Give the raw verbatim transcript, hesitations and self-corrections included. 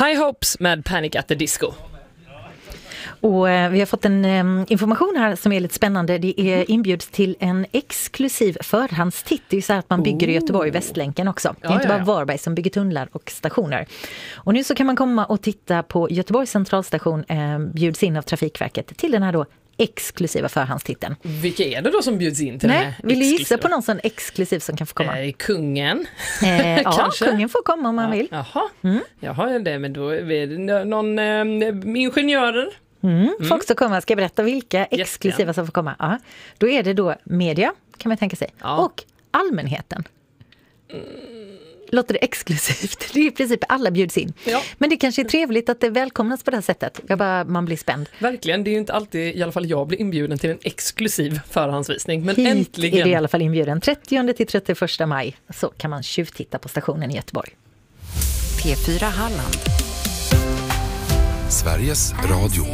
High Hopes med Panic at the Disco. Och eh, vi har fått en eh, information här som är lite spännande. Det är inbjuds till en exklusiv förhandstitt. Det är så här att man bygger i Göteborg Västlänken också. Det är ja, inte ja, bara ja. Varberg som bygger tunnlar och stationer. Och nu så kan man komma och titta på Göteborgs centralstation eh, bjuds in av Trafikverket till den här då exklusiva förhandstitten. Vilka är det då som bjuds in till Nej, den här vill du gissa exklusiva? på någon sån exklusiv som kan få komma? Eh, kungen. Eh, ja, Kanske. kungen får komma om man Ja. vill. Jaha, Mm. Jaha det, men då är det någon eh, ingenjörer. Mm, folk som kommer, ska jag berätta vilka exklusiva Jättegärna. som får komma. Ja. Då är det då media, kan man tänka sig. Ja. Och allmänheten. Låter det exklusivt? Det är i princip alla bjuds in. Ja. Men det kanske är trevligt att det välkomnas på det här sättet. Jag bara, man blir spänd. Verkligen, det är ju inte alltid, i alla fall jag blir inbjuden till en exklusiv förhandsvisning. Men Hit äntligen. är det i alla fall inbjuden. trettionde till trettioförsta maj så kan man tjuvtitta på stationen i Göteborg. P fyra Halland. Sveriges Radio.